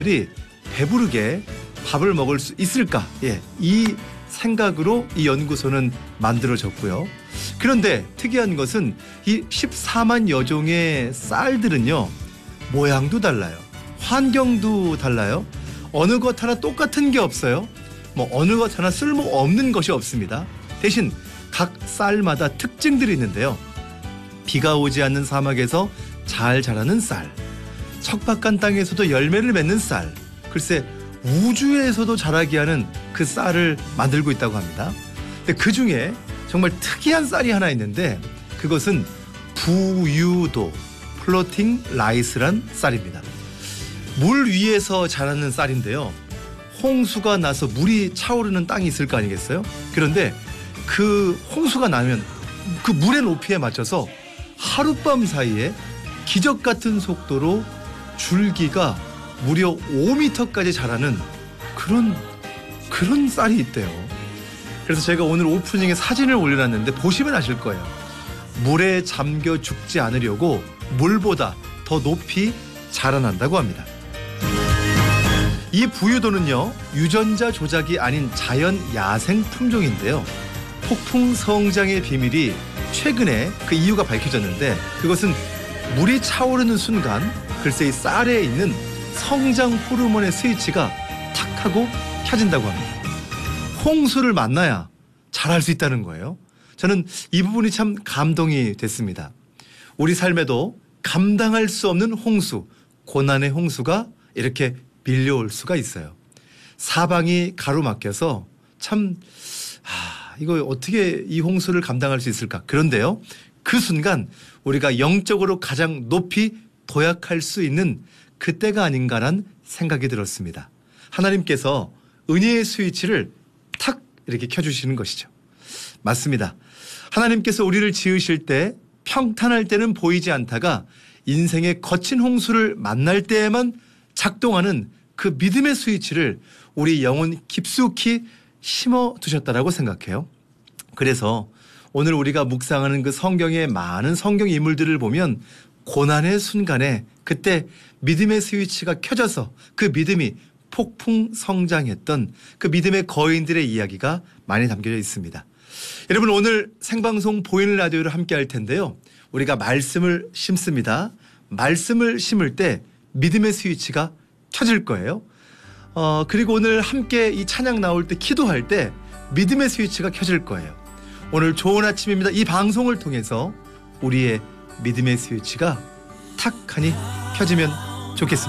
배부르게 밥을 먹을 수 있을까? 이 생각으로 이 연구소는 만들어졌고요. 그런데 특이한 것은 이 14만여 종의 쌀들은요, 모양도 달라요. 환경도 달라요. 어느 것 하나 똑같은 게 없어요. 어느 것 하나 쓸모없는 것이 없습니다. 대신 각 쌀마다 특징들이 있는데요. 비가 오지 않는 사막에서 잘 자라는 쌀, 척박한 땅에서도 열매를 맺는 쌀, 글쎄 우주에서도 자라게 하는 그 쌀을 만들고 있다고 합니다. 근데 그 중에 정말 특이한 쌀이 하나 있는데 그것은 부유도 플로팅 라이스란 쌀입니다. 물 위에서 자라는 쌀인데요. 홍수가 나서 물이 차오르는 땅이 있을 거 아니겠어요? 그런데 그 홍수가 나면 그 물의 높이에 맞춰서 하룻밤 사이에 기적 같은 속도로 줄기가 무려 5m까지 자라는 그런 쌀이 있대요. 그래서 제가 오늘 오프닝에 사진을 올려놨는데 보시면 아실 거예요. 물에 잠겨 죽지 않으려고 물보다 더 높이 자라난다고 합니다. 이 부유도는요, 유전자 조작이 아닌 자연 야생 품종인데요. 폭풍 성장의 비밀이 최근에 그 이유가 밝혀졌는데 그것은 물이 차오르는 순간 글쎄 이 쌀에 있는 성장 호르몬의 스위치가 탁 하고 켜진다고 합니다. 홍수를 만나야 자랄 수 있다는 거예요. 저는 이 부분이 참 감동이 됐습니다. 우리 삶에도 감당할 수 없는 홍수, 고난의 홍수가 이렇게 밀려올 수가 있어요. 사방이 가로막혀서 참 이거 어떻게 이 홍수를 감당할 수 있을까? 그런데요, 그 순간 우리가 영적으로 가장 높이 도약할 수 있는 그때가 아닌가란 생각이 들었습니다. 하나님께서 은혜의 스위치를 탁 이렇게 켜주시는 것이죠. 맞습니다. 하나님께서 우리를 지으실 때 평탄할 때는 보이지 않다가 인생의 거친 홍수를 만날 때에만 작동하는 그 믿음의 스위치를 우리 영혼 깊숙이 심어두셨다라고 생각해요. 그래서 오늘 우리가 묵상하는 그 성경의 많은 성경 인물들을 보면 고난의 순간에 그때 믿음의 스위치가 켜져서 그 믿음이 폭풍 성장했던 그 믿음의 거인들의 이야기가 많이 담겨져 있습니다. 여러분, 오늘 생방송 보이는 라디오를 함께 할 텐데요. 우리가 말씀을 심습니다. 말씀을 심을 때 믿음의 스위치가 켜질 거예요. 그리고 오늘 함께 이 찬양 나올 때 기도할 때 믿음의 스위치가 켜질 거예요. 오늘 좋은 아침입니다. 이 방송을 통해서 우리의 믿음의 스위치가 탁하니 켜지면 좋겠습니다.